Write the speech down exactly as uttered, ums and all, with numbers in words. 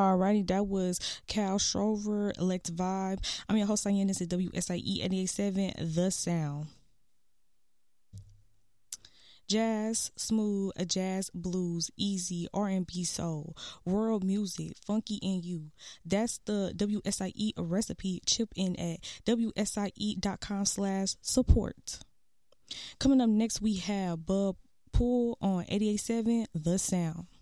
Alrighty, that was Cal Shrover, Elect Vibe. I'm your host, Diane. This is W S I E eighty-eight point seven, The Sound. Jazz, smooth, a jazz, blues, easy, R and B, soul, world music, funky in you. That's the W S I E recipe. Chip in at W S I E dot com slash support. Coming up next, we have Bub Pool on eighty-eight point seven, The Sound.